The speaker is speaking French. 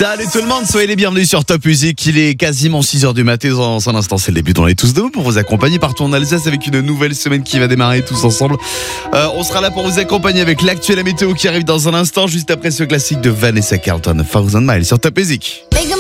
Salut tout le monde, soyez les bienvenus sur Top Music. Il est quasiment 6h du matin. Dans un instant, c'est le début. On est tous debout pour vous accompagner partout en Alsace avec une nouvelle semaine qui va démarrer tous ensemble. On sera là pour vous accompagner avec l'actuelle météo qui arrive dans un instant, juste après ce classique de Vanessa Carlton, 1000 Miles sur Top Music.